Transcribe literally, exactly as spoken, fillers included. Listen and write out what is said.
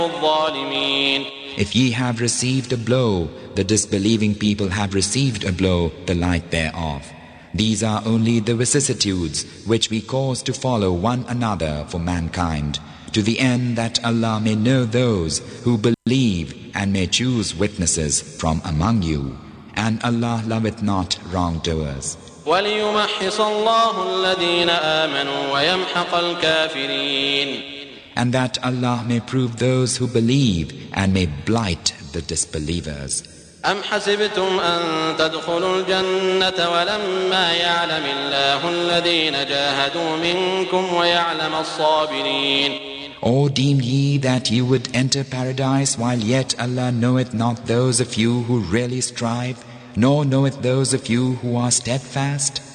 الظالمين. If ye have received a blow, the disbelieving people have received a blow, the like thereof. These are only the vicissitudes which we cause to follow one another for mankind, to the end that Allah may know those who believe and may choose witnesses from among you. And Allah loveth not wrongdoers. وَلِيُمَحِّصَ اللَّهُ الَّذِينَ آمَنُوا وَيَمْحَقَ الْكَافِرِينَ. And that Allah may prove those who believe and may blight the disbelievers. أَمْ حَسِبْتُمْ أَن تَدْخُلُوا الْجَنَّةَ وَلَمَّا يَعْلَمِ اللَّهُ الَّذِينَ جَاهَدُوا مِنكُمْ وَيَعْلَمَ الصَّابِرِينَ. Or deem ye that you would enter paradise while yet Allah knoweth not those of you who really strive, nor knoweth those of you who are steadfast?